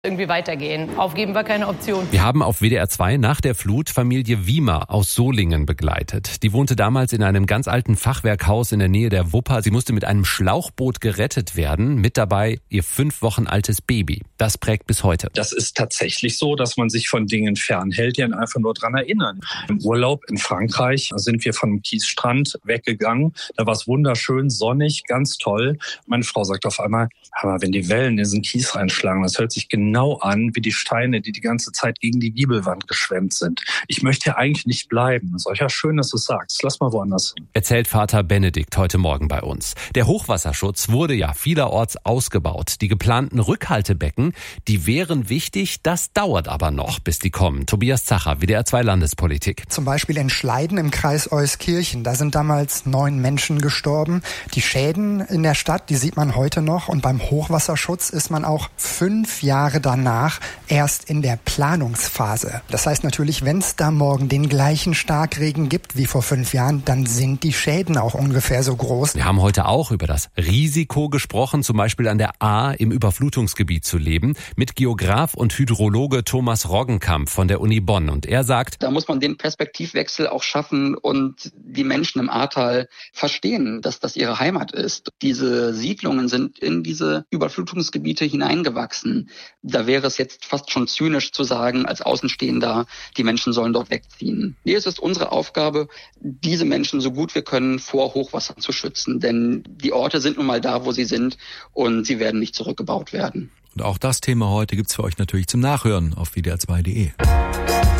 irgendwie weitergehen. Aufgeben war keine Option. Wir haben auf WDR 2 nach der Flut Familie Wiemer aus Solingen begleitet. Die wohnte damals in einem ganz alten Fachwerkhaus in der Nähe der Wupper. Sie musste mit einem Schlauchboot gerettet werden. Mit dabei ihr 5 Wochen altes Baby. Das prägt bis heute. Das ist tatsächlich so, dass man sich von Dingen fernhält, die einen einfach nur dran erinnern. Im Urlaub in Frankreich sind wir vom Kiesstrand weggegangen. Da war es wunderschön, sonnig, ganz toll. Meine Frau sagt auf einmal, aber wenn die Wellen in diesen Kies reinschlagen, das hört sich genau an wie die Steine, die die ganze Zeit gegen die Giebelwand geschwemmt sind. Ich möchte hier eigentlich nicht bleiben. Das ist ja schön, dass du es sagst. Lass mal woanders hin. Erzählt Vater Benedikt heute Morgen bei uns. Der Hochwasserschutz wurde ja vielerorts ausgebaut. Die geplanten Rückhaltebecken, die wären wichtig. Das dauert aber noch, bis die kommen. Tobias Zacher, WDR 2 Landespolitik. Zum Beispiel in Schleiden im Kreis Euskirchen. Da sind damals 9 Menschen gestorben. Die Schäden in der Stadt, die sieht man heute noch. Und beim Hochwasserschutz ist man auch 5 Jahre danach erst in der Planungsphase. Das heißt natürlich, wenn es da morgen den gleichen Starkregen gibt wie vor 5 Jahren, dann sind die Schäden auch ungefähr so groß. Wir haben heute auch über das Risiko gesprochen, zum Beispiel an der Ahr im Überflutungsgebiet zu leben, mit Geograf und Hydrologe Thomas Roggenkamp von der Uni Bonn. Und er sagt, da muss man den Perspektivwechsel auch schaffen und die Menschen im Ahrtal verstehen, dass das ihre Heimat ist. Diese Siedlungen sind in diese Überflutungsgebiete hineingewachsen. Da wäre es jetzt fast schon zynisch zu sagen, als Außenstehender, die Menschen sollen dort wegziehen. Nee, es ist unsere Aufgabe, diese Menschen so gut wir können vor Hochwasser zu schützen. Denn die Orte sind nun mal da, wo sie sind und sie werden nicht zurückgebaut werden. Und auch das Thema heute gibt's für euch natürlich zum Nachhören auf wdr2.de.